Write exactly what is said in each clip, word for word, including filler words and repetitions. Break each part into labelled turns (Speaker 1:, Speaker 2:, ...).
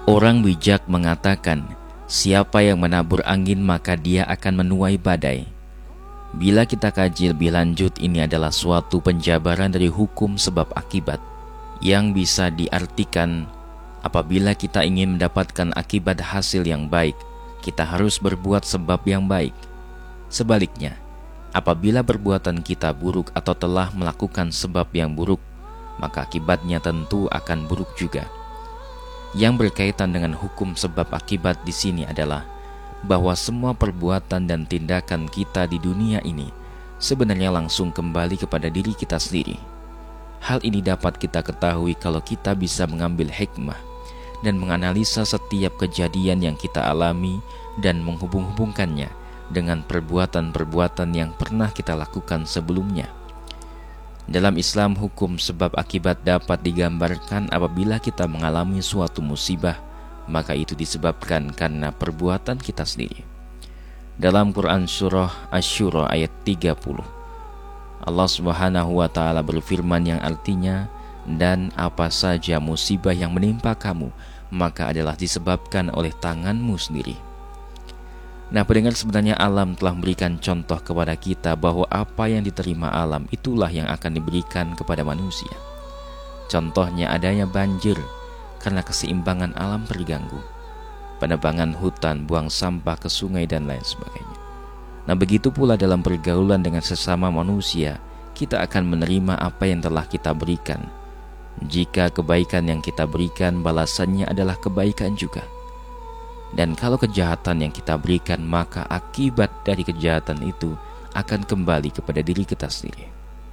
Speaker 1: Orang bijak mengatakan, siapa yang menabur angin maka dia akan menuai badai. Bila kita kaji lebih lanjut, ini adalah suatu penjabaran dari hukum sebab akibat yang bisa diartikan apabila kita ingin mendapatkan akibat hasil yang baik, kita harus berbuat sebab yang baik. Sebaliknya, apabila perbuatan kita buruk atau telah melakukan sebab yang buruk, maka akibatnya tentu akan buruk juga. Yang berkaitan dengan hukum sebab akibat di sini adalah bahwa semua perbuatan dan tindakan kita di dunia ini sebenarnya langsung kembali kepada diri kita sendiri. Hal ini dapat kita ketahui kalau kita bisa mengambil hikmah dan menganalisa setiap kejadian yang kita alami dan menghubung-hubungkannya dengan perbuatan-perbuatan yang pernah kita lakukan sebelumnya. Dalam Islam, hukum sebab akibat dapat digambarkan apabila kita mengalami suatu musibah, maka itu disebabkan karena perbuatan kita sendiri. Dalam Quran Surah Asy-Syura ayat tiga puluh, Allah Subhanahu wa Ta'ala berfirman yang artinya, dan apa saja musibah yang menimpa kamu, maka adalah disebabkan oleh tanganmu sendiri. Nah, pendengar, sebenarnya alam telah memberikan contoh kepada kita bahwa apa yang diterima alam itulah yang akan diberikan kepada manusia. Contohnya adanya banjir karena keseimbangan alam terganggu, penebangan hutan, buang sampah ke sungai dan lain sebagainya. Nah, begitu pula dalam pergaulan dengan sesama manusia, kita akan menerima apa yang telah kita berikan. Jika kebaikan yang kita berikan, balasannya adalah kebaikan juga. Dan kalau kejahatan yang kita berikan, maka akibat dari kejahatan itu akan kembali kepada diri kita sendiri.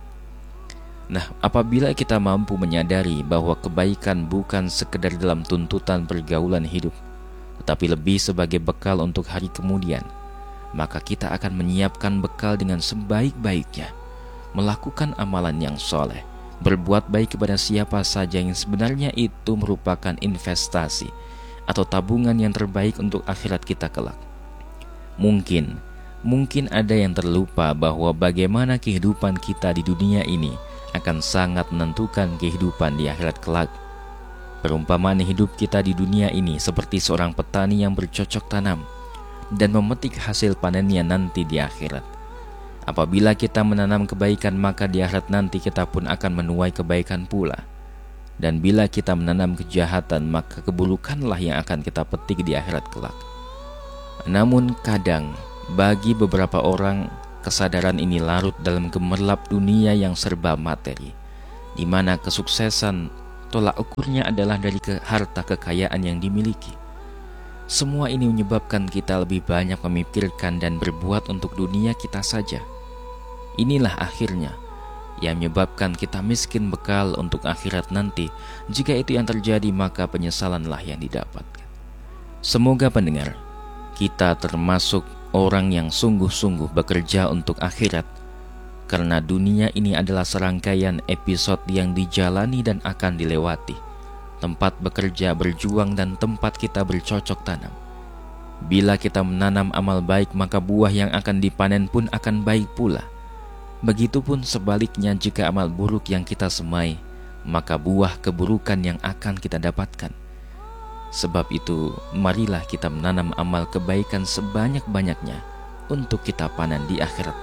Speaker 1: Nah, apabila kita mampu menyadari bahwa kebaikan bukan sekedar dalam tuntutan pergaulan hidup, tetapi lebih sebagai bekal untuk hari kemudian, maka kita akan menyiapkan bekal dengan sebaik-baiknya, melakukan amalan yang soleh, berbuat baik kepada siapa saja yang sebenarnya itu merupakan investasi atau tabungan yang terbaik untuk akhirat kita kelak. Mungkin, mungkin ada yang terlupa bahwa bagaimana kehidupan kita di dunia ini akan sangat menentukan kehidupan di akhirat kelak. Perumpamaan hidup kita di dunia ini seperti seorang petani yang bercocok tanam dan memetik hasil panennya nanti di akhirat. Apabila kita menanam kebaikan, maka di akhirat nanti kita pun akan menuai kebaikan pula. Dan bila kita menanam kejahatan, maka keburukanlah yang akan kita petik di akhirat kelak. Namun kadang bagi beberapa orang, kesadaran ini larut dalam gemerlap dunia yang serba materi, di mana kesuksesan tolak ukurnya adalah dari ke harta kekayaan yang dimiliki. Semua ini menyebabkan kita lebih banyak memikirkan dan berbuat untuk dunia kita saja. Inilah akhirnya yang menyebabkan kita miskin bekal untuk akhirat nanti. Jika itu yang terjadi, maka penyesalanlah yang didapatkan. Semoga pendengar, kita termasuk orang yang sungguh-sungguh bekerja untuk akhirat, karena dunia ini adalah serangkaian episode yang dijalani dan akan dilewati, tempat bekerja, berjuang, dan tempat kita bercocok tanam. Bila kita menanam amal baik, maka buah yang akan dipanen pun akan baik pula. Begitupun sebaliknya, jika amal buruk yang kita semai, maka buah keburukan yang akan kita dapatkan. Sebab itu, marilah kita menanam amal kebaikan sebanyak-banyaknya untuk kita panen di akhirat.